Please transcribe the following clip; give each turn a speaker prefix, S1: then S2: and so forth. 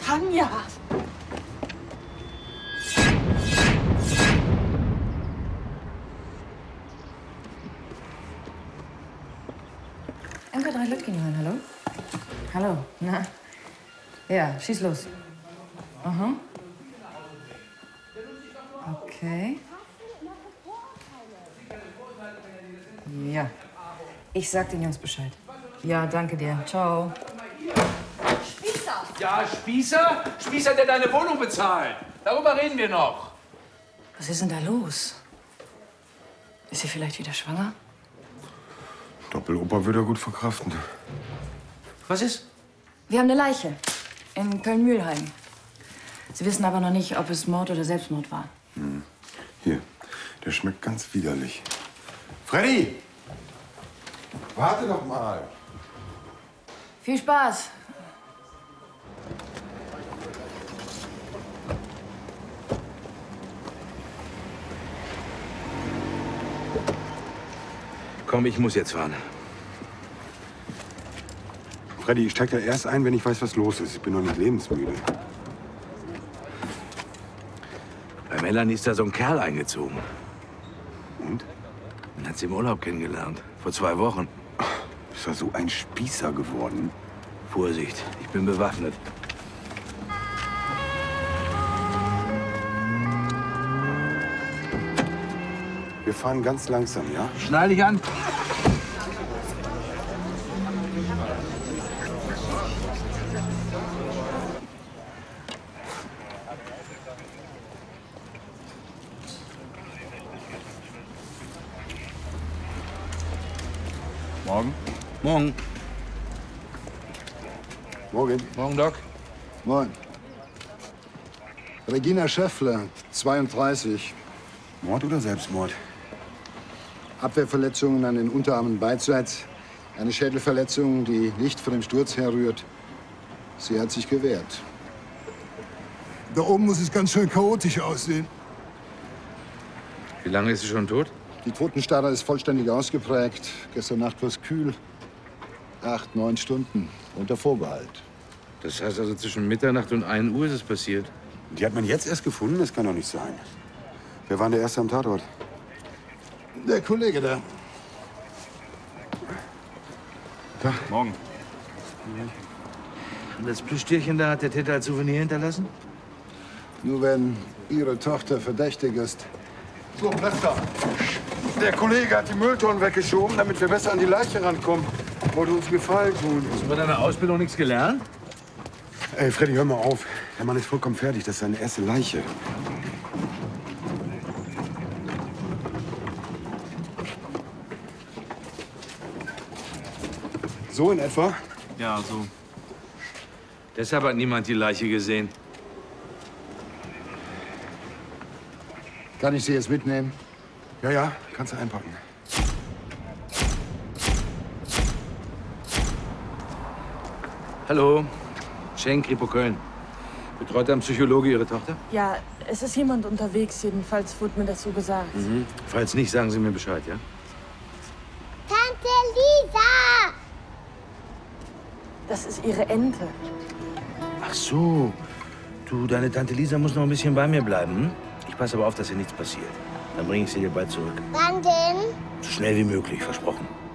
S1: Tanja!
S2: MK3 Lütgenhain, hallo? Hallo, na? Ja, schieß los. Aha. Okay. Ja. Ich sag den Jungs Bescheid. Ja, danke dir. Ciao.
S1: Spießer!
S3: Ja, Spießer? Spießer, der deine Wohnung bezahlt. Darüber reden wir noch.
S2: Was ist denn da los? Ist sie vielleicht wieder schwanger?
S4: Doppeloper würde er gut verkraften.
S3: Was ist?
S2: Wir haben eine Leiche. In Köln-Mühlheim. Sie wissen aber noch nicht, ob es Mord oder Selbstmord war.
S4: Hm. Hier, der schmeckt ganz widerlich. Freddy! Warte doch mal.
S2: Viel Spaß.
S3: Komm, ich muss jetzt fahren.
S4: Freddy, ich steig da erst ein, wenn ich weiß, was los ist. Ich bin noch nicht lebensmüde.
S3: Bei Melanie ist da so ein Kerl eingezogen.
S4: Und?
S3: Den hat sie im Urlaub kennengelernt. Vor 2 Wochen.
S4: Ist er so ein Spießer geworden?
S3: Vorsicht, ich bin bewaffnet.
S4: Wir fahren ganz langsam, ja?
S3: Schnall dich an.
S4: Morgen?
S3: Morgen.
S4: Morgen.
S3: Morgen, Doc.
S5: Moin. Regina Schäffler, 32.
S4: Mord oder Selbstmord?
S5: Abwehrverletzungen an den Unterarmen beidseits. Eine Schädelverletzung, die nicht von dem Sturz herrührt. Sie hat sich gewehrt.
S6: Da oben muss es ganz schön chaotisch aussehen.
S3: Wie lange ist sie schon tot?
S5: Die Totenstarre ist vollständig ausgeprägt. Gestern Nacht war es kühl. 8, 9 Stunden unter Vorbehalt.
S3: Das heißt also, zwischen Mitternacht und 1 Uhr ist es passiert.
S4: Die hat man jetzt erst gefunden? Das kann doch nicht sein. Wer war denn der Erste am Tatort?
S5: Der Kollege da.
S4: Da.
S3: Morgen. Und das Plüschtierchen da hat der Täter als Souvenir hinterlassen?
S5: Nur wenn Ihre Tochter verdächtig ist.
S4: So, Platz da. Der Kollege hat die Mülltonnen weggeschoben, damit wir besser an die Leiche rankommen. Wollte uns Gefallen tun.
S3: Hast du bei deiner Ausbildung nichts gelernt?
S4: Ey, Freddy, hör mal auf. Der Mann ist vollkommen fertig. Das ist seine erste Leiche. So in etwa?
S3: Ja, so. Deshalb hat niemand die Leiche gesehen.
S5: Kann ich Sie jetzt mitnehmen?
S4: Ja, ja, kannst du einpacken.
S3: Hallo, Schenk, Kripo Köln. Betreut ein Psychologe Ihre Tochter?
S1: Ja, es ist jemand unterwegs. Jedenfalls wurde mir das so gesagt.
S3: Falls nicht, sagen Sie mir Bescheid, ja?
S7: Tante Lisa!
S1: Das ist ihre Ente.
S3: Ach so. Du, deine Tante Lisa muss noch ein bisschen bei mir bleiben. Hm? Ich passe aber auf, dass ihr nichts passiert. Dann bringe ich sie dir bald zurück.
S7: Wann denn?
S3: So schnell wie möglich, versprochen.